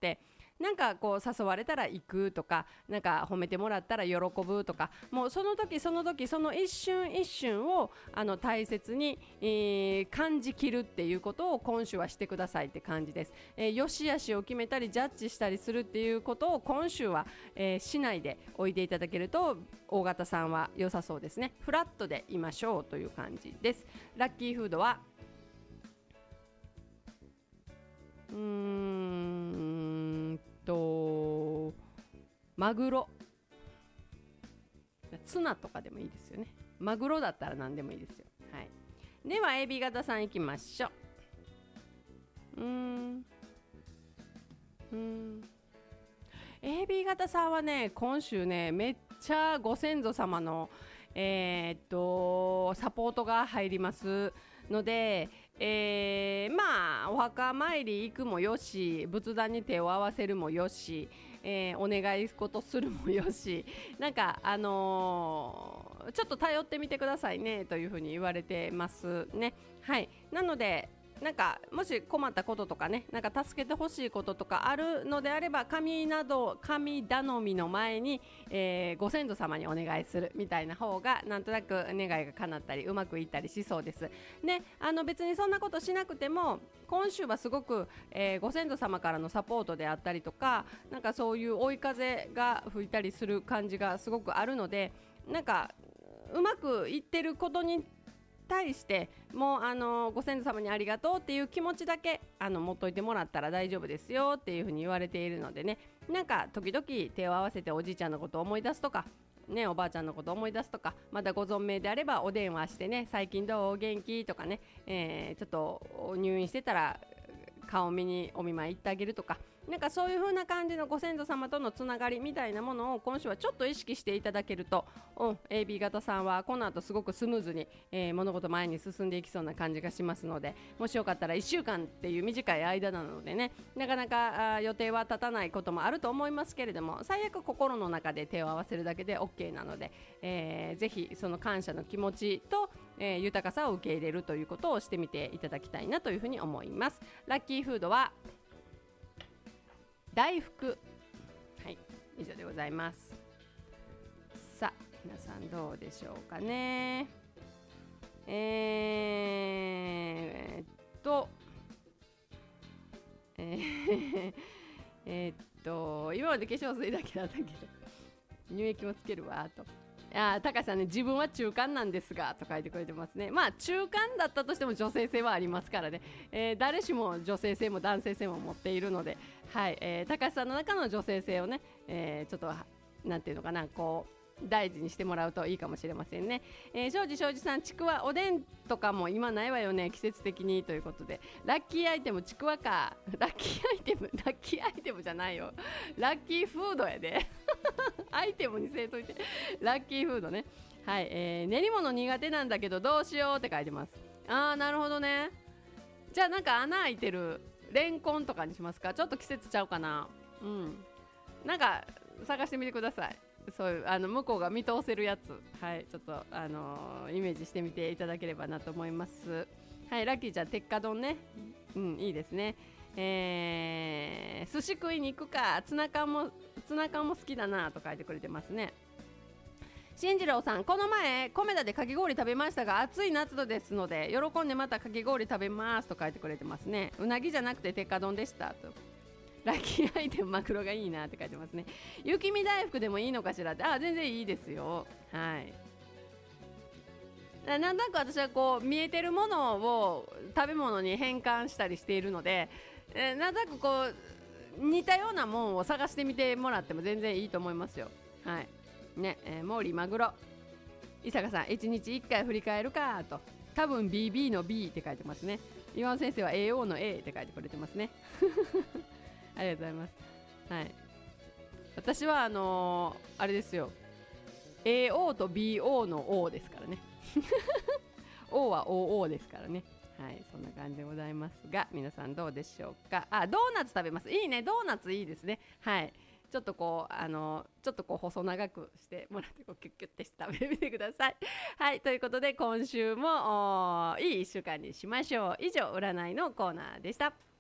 、なんかこう誘われたら行くとか、なんか褒めてもらったら喜ぶとか、もうその時その時その一瞬一瞬を大切に、感じきるっていうことを今週はしてくださいって感じです。よし悪しを決めたりジャッジしたりするっていうことを今週は、しないでおいていただけると大型さんは良さそうですね。フラットでいましょうという感じです。ラッキーフードはマグロ、ツナとかでもいいですよね。マグロだったら何でもいいですよ。はい、では AB 型さんいきましょう。AB 型さんはね、今週ねめっちゃご先祖様のサポートが入りますので、まあお墓参り行くもよし、仏壇に手を合わせるもよし、お願い事するもよし、なんかちょっと頼ってみてくださいねというふうに言われてますね。はい、なのでなんかもし困ったこととかね、なんか助けてほしいこととかあるのであれば、神頼みの前に、ご先祖様にお願いするみたいな方がなんとなく願いが叶ったりうまくいったりしそうです。で、別にそんなことしなくても今週はすごく、ご先祖様からのサポートであったりとか、なんかそういう追い風が吹いたりする感じがすごくあるので、なんかうまくいってることに対してもうご先祖様にありがとうっていう気持ちだけ持っといてもらったら大丈夫ですよっていうふうに言われているのでね、なんか時々手を合わせておじいちゃんのことを思い出すとかね、おばあちゃんのことを思い出すとか、まだご存命であればお電話してね、最近どう元気とかね、ちょっと入院してたら顔見にお見舞い行ってあげるとか、なんかそういう風な感じのご先祖様とのつながりみたいなものを今週はちょっと意識していただけると、AB 型さんはこの後すごくスムーズに、物事前に進んでいきそうな感じがしますので、もしよかったら1週間っていう短い間なのでね、なかなか予定は立たないこともあると思いますけれども、最悪心の中で手を合わせるだけで OK なので、ぜひその感謝の気持ちと、豊かさを受け入れるということをしてみていただきたいなというふうに思います。ラッキーフードは大福。はい、以上でございます。さあ皆さんどうでしょうかね。今まで化粧水だけだったけど乳液もつけるわと。高橋さんね、自分は中間なんですがと書いてくれてますね。まあ中間だったとしても女性性はありますからね、誰しも女性性も男性性も持っているので、はい、高橋さんの中の女性性をね、ちょっとなんていうのかな、こう大事にしてもらうといいかもしれませんね。庄司さん、ちくわおでんとかも今ないわよね、季節的にということで、ラッキーアイテムちくわか。ラッキーアイテムじゃないよ、ラッキーフードやでアイテムにせいといてラッキーフードね。はい、練り物苦手なんだけどどうしようって書いてます。なるほどね。じゃあなんか穴開いてるレンコンとかにしますか。ちょっと季節ちゃうかな。なんか探してみてください。そういう向こうが見通せるやつ、はい、ちょっとイメージしてみていただければなと思います。はい、ラッキーちゃん、鉄火丼ね、いいですね。寿司食いに行くか。ツナ缶も好きだなと書いてくれてますね。新次郎さん、この前米田でかき氷食べましたが暑い夏度ですので喜んでまたかき氷食べますと書いてくれてますね。うなぎじゃなくて鉄火丼でしたと。ラッキーアイテムマグロがいいなって書いてますね。雪見大福でもいいのかしらって。全然いいですよ。はい、なんとなく私はこう見えてるものを食べ物に変換したりしているので、なんとなくこう似たようなものを探してみてもらっても全然いいと思いますよ。はいね、モーリーマグロ。伊坂さん、1日1回振り返るかと。多分 BB の B って書いてますね。岩尾先生は AO の A って書いてくれてますねありがとうございます。はい、私はあれですよ、 AO と BO の O ですからねO は OO ですからね。はい、そんな感じでございますが、皆さんどうでしょうか。ドーナツ食べます。いいね、ドーナツいいですね。はい、ちょっとこう細長くしてもらってこうキュッキュッてして食べてみてください。はい、ということで今週もいい1週間にしましょう。以上、占いのコーナーでした。